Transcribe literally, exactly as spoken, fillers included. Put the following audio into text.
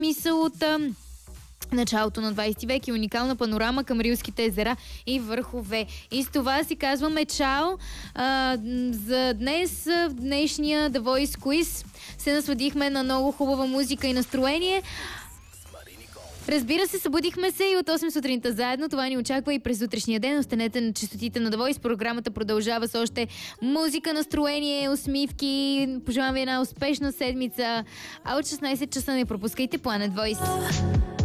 мисъл от ам, началото на двайсети век и уникална панорама към Рилските езера и върхове. И с това си казваме чао. А, за днес, в днешния The Voice Quiz, се насладихме на много хубава музика и настроение. Разбира се, събудихме се и от осем сутринта заедно. Това ни очаква и през утрешния ден. Останете на честотите на The Voice. Програмата продължава с още музика, настроение, усмивки. Пожелавам ви една успешна седмица. А от шестнайсет часа не пропускайте Planet Voice.